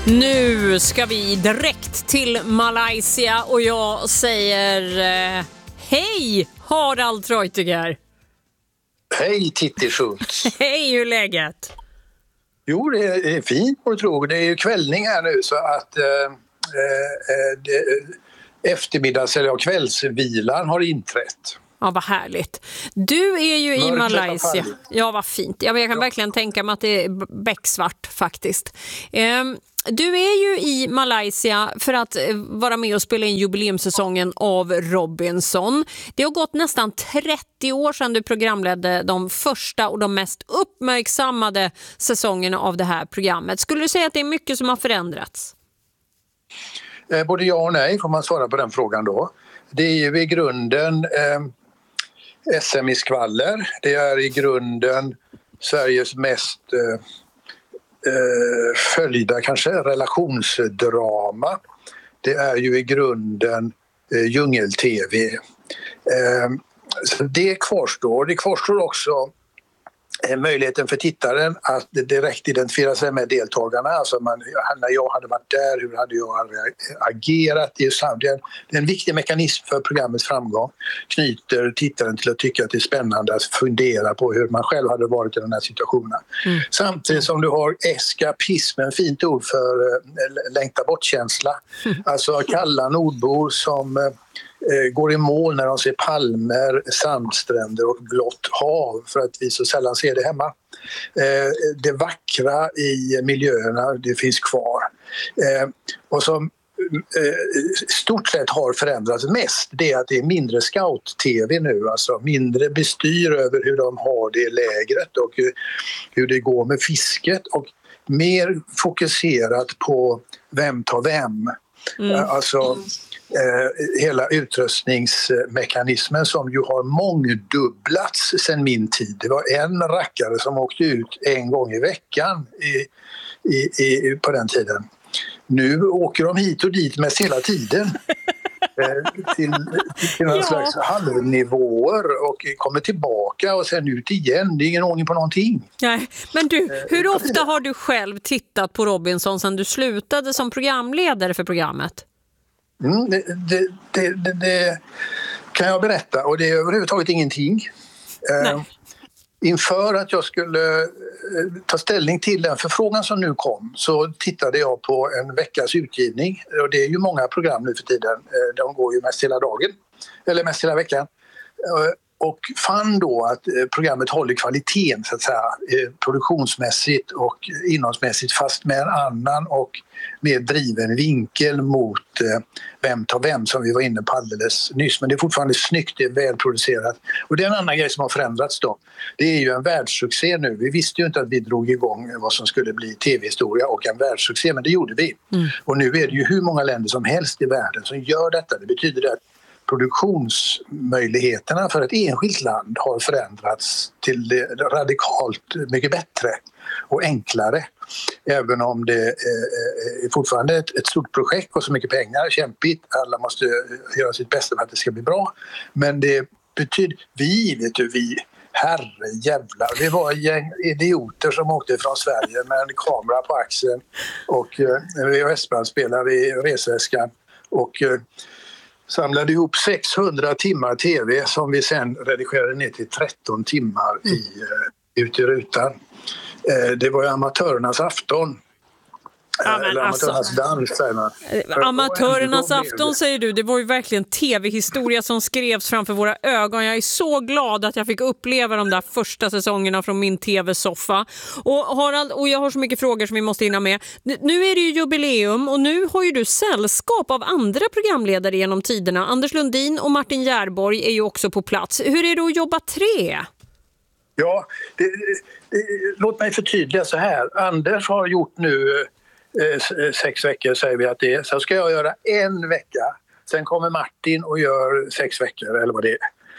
Nu ska vi direkt till Malaysia och jag säger hej Harald Treutiger. Hej Titti Schultz. Hej, hur är läget? Jo, det är fint på tråg. Det är ju kvällning här nu så att eftermiddags- eller kvällsvilan har inträtt. Ja, vad härligt. Du är ju i Malaysia. Ja, vad fint. Jag kan verkligen tänka mig att det är becksvart faktiskt. Du är ju i Malaysia för att vara med och spela in jubileumssäsongen av Robinson. Det har gått nästan 30 år sedan du programledde de första och de mest uppmärksammade säsongerna av det här programmet. Skulle du säga att det är mycket som har förändrats? Både ja och nej får man svara på den frågan då. Det är ju i grunden SM i skvaller. Det är i grunden Sveriges mest följda kanske relationsdrama. Det är ju i grunden djungel-tv. Så det kvarstår. Det kvarstår också möjligheten för tittaren att direkt identifiera sig med deltagarna. Alltså när jag hade varit där, hur hade jag agerat? Det är en viktig mekanism för programmets framgång. Knyter tittaren till att tycka att det är spännande att fundera på hur man själv hade varit i den här situationen. Samtidigt som du har eskapismen, fint ord för längta bort-känsla. Alltså kalla nordbor som går i mål när de ser palmer, sandstränder och blått hav för att vi så sällan ser det hemma. Det vackra i miljöerna, det finns kvar. Och som stort sett har förändrats mest, det är att det är mindre scout-tv nu, alltså mindre bestyr över hur de har det lägret och hur det går med fisket och mer fokuserat på vem tar vem. Alltså hela utrustningsmekanismen som ju har mångdubblats sedan min tid. Det var en rackare som åkte ut en gång i veckan på den tiden. Nu åker de hit och dit mest hela tiden till någon slags halvnivåer och kommer tillbaka och sen ut igen. Det är ingen ordning på någonting. Nej, men du, hur ofta har du själv tittat på Robinson sedan du slutade som programledare för programmet? Det kan jag berätta och det är överhuvudtaget ingenting. Inför att jag skulle ta ställning till den förfrågan som nu kom så tittade jag på en veckas utgivning och det är ju många program nu för tiden. De går ju mest hela dagen eller mest hela veckan. Och fann då att programmet håller kvaliteten så att säga, produktionsmässigt och innehållsmässigt fast med en annan och mer driven vinkel mot vem tar vem som vi var inne på alldeles nyss. Men det är fortfarande snyggt, det är välproducerat. Och det är en annan grej som har förändrats då. Det är ju en världssuccé nu. Vi visste ju inte att vi drog igång vad som skulle bli tv-historia och en världssuccé, men det gjorde vi. Och nu är det ju hur många länder som helst i världen som gör detta. Det betyder att produktionsmöjligheterna för ett enskilt land har förändrats till radikalt mycket bättre och enklare. Även om det är fortfarande ett stort projekt och så mycket pengar, kämpigt, alla måste göra sitt bästa för att det ska bli bra. Men det betyder, herrejävlar, det var ett gäng idioter som åkte från Sverige med en kamera på axeln och VHS-bandspelare i resväskan och samlade ihop 600 timmar tv som vi sen redigerade ner till 13 timmar ut i rutan. Det var ju amatörernas afton. Eller amatörernas dans, säger man. Amatörernas afton säger du. Det var ju verkligen tv-historia som skrevs framför våra ögon. Jag är så glad att jag fick uppleva de där första säsongerna från min tv-soffa. Och Harald, och jag har så mycket frågor som vi måste hinna med. Nu är det ju jubileum och nu har ju du sällskap av andra programledare genom tiderna. Anders Lundin och Martin Järborg är ju också på plats. Hur är det att jobba tre? Ja, låt mig förtydliga så här. Anders har gjort nu 6 veckor säger vi att det är. Så ska jag göra en vecka. Sen kommer Martin och gör 6 veckor eller vad det är.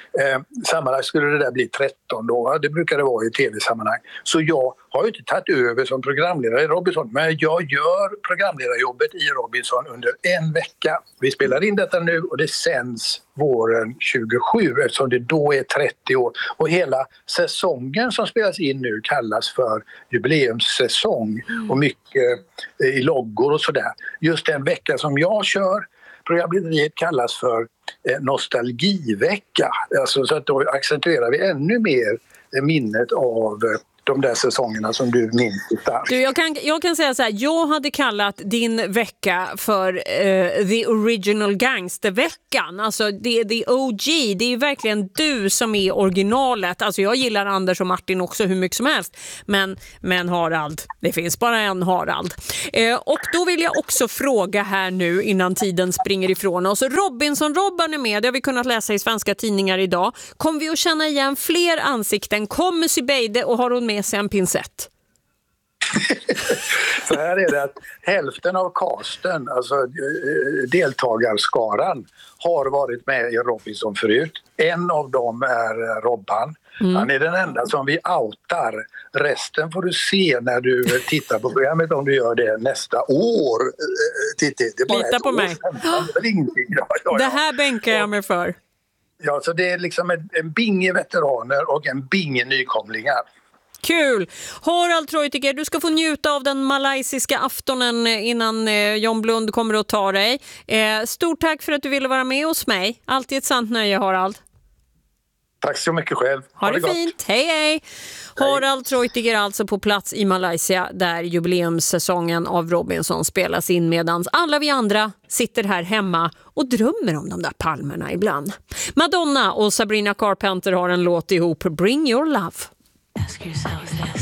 Sammanlagt skulle det där bli 13 då, det brukar det vara i tv-sammanhang. Så jag har ju inte tagit över som programledare i Robinson, men jag gör programledarjobbet i Robinson under en vecka. Vi spelar in detta nu och det sänds våren 27 eftersom det då är 30 år. Och hela säsongen som spelas in nu kallas för jubileumssäsong och mycket i loggor och sådär. Just den vecka som jag kör programlederiet kallas för nostalgivecka. Alltså, så att då accentuerar vi ännu mer minnet av de där säsongerna som du minns. Jag kan säga så här, jag hade kallat din vecka för The Original Gangsterveckan. Alltså the OG, det är ju verkligen du som är originalet. Alltså jag gillar Anders och Martin också hur mycket som helst. Men Harald, det finns bara en Harald. Och då vill jag också fråga här nu innan tiden springer ifrån oss. Robinson-Robban är med, det har vi kunnat läsa i svenska tidningar idag. Kommer vi att känna igen fler ansikten? Kommer Zubeide och har hon med sig en pincett? Så här är det att hälften av casten, alltså deltagarskaran, har varit med i Robinson förut. En av dem är Robban. Han är den enda som vi outar. Resten får du se när du tittar på programmet om du gör det nästa år. Det är bara lita på mig. Det här bänkar jag mig för. Ja, så det är liksom en binge veteraner och en binge nykomlingar. Kul! Harald Treutiger, du ska få njuta av den malaysiska aftonen innan John Blund kommer att ta dig. Stort tack för att du ville vara med hos mig. Alltid ett sant nöje, Harald. Tack så mycket själv. Ha det fint. Hej! Harald Treutiger alltså på plats i Malaysia där jubileumssäsongen av Robinson spelas in medan alla vi andra sitter här hemma och drömmer om de där palmerna ibland. Madonna och Sabrina Carpenter har en låt ihop, Bring Your Love. Ask yourself this.